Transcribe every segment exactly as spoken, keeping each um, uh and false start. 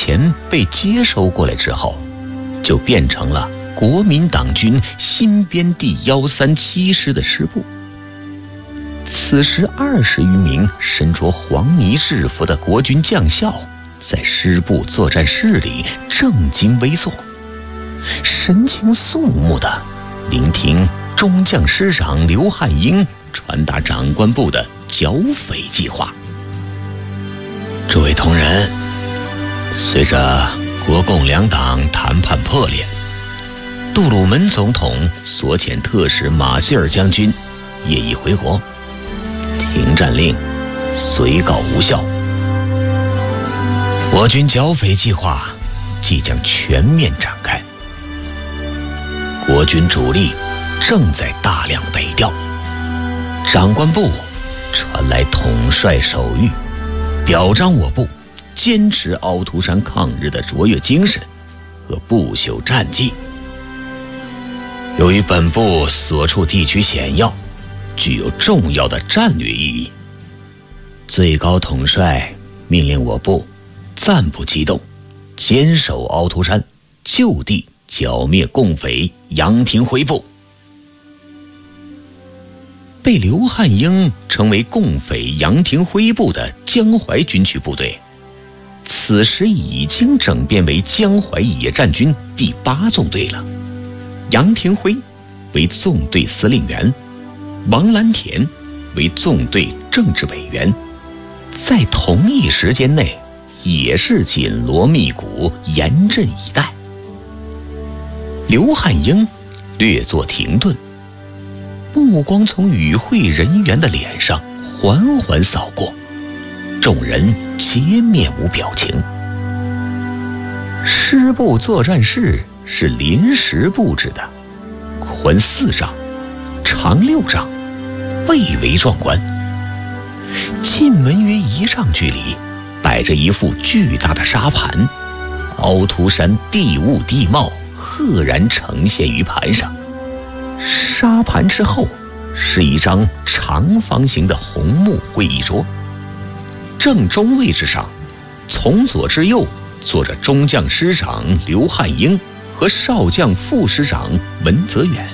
前被接收过来之后，就变成了国民党军新编第一三七师的师部。此时二十余名身着黄呢制服的国军将校在师部作战室里正襟危坐，神情肃穆地聆听中将师长刘汉英传达长官部的剿匪计划。诸位同仁，随着国共两党谈判破裂，杜鲁门总统所遣特使马歇尔将军业已回国，停战令随告无效。我军剿匪计划即将全面展开，国军主力正在大量北调，长官部传来统帅手谕，表彰我部坚持凹凸山抗日的卓越精神和不朽战绩。由于本部所处地区险要，具有重要的战略意义，最高统帅命令我部暂不机动，坚守凹凸山，就地剿灭共匪杨廷辉部。被刘汉英称为共匪杨廷辉部的江淮军区部队，此时已经整编为江淮野战军第八纵队了。杨廷辉为纵队司令员，王蓝田为纵队政治委员，在同一时间内也是紧锣密鼓，严阵以待。刘汉英略作停顿，目光从与会人员的脸上缓缓扫过，众人皆面无表情。师部作战室是临时布置的，宽四丈，长六丈，蔚为壮观。进门约一丈距离摆着一副巨大的沙盘，凹凸山地物地貌赫然呈现于盘上。沙盘之后是一张长方形的红木会议桌，正中位置上从左至右坐着中将师长刘汉英和少将副师长文泽远。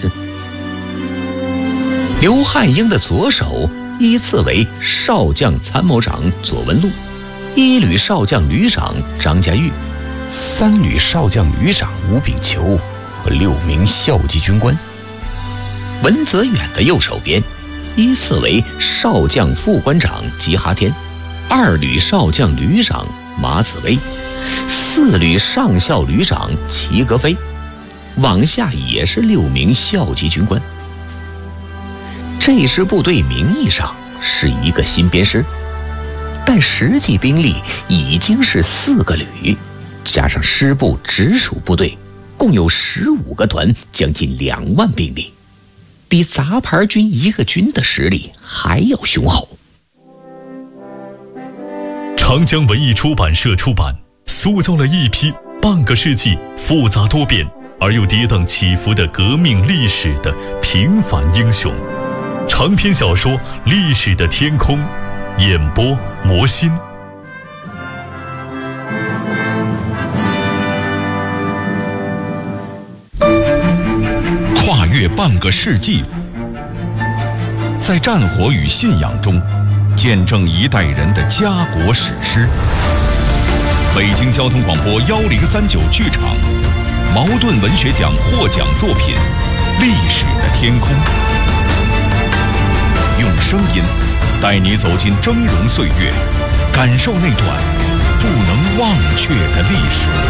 刘汉英的左手依次为少将参谋长左文禄，一旅少将旅长张家玉，三旅少将旅长吴炳求和六名校级军官。文泽远的右手边依次为少将副官长吉哈天，二旅少将旅长马子威，四旅上校旅长齐格飞，往下也是六名校级军官。这支部队名义上是一个新编师，但实际兵力已经是四个旅，加上师部直属部队，共有十五个团，将近两万兵力，比杂牌军一个军的实力还要雄厚。 长江文艺出版社出版，塑造了一批半个世纪复杂多变而又跌宕起伏的革命历史的平凡英雄。长篇小说《历史的天空》，演播魔心。 跨越半个世纪，在战火与信仰中见证一代人的家国史诗。北京交通广播幺零三九剧场，茅盾文学奖获奖作品《历史的天空》，用声音带你走进峥嵘岁月，感受那段不能忘却的历史。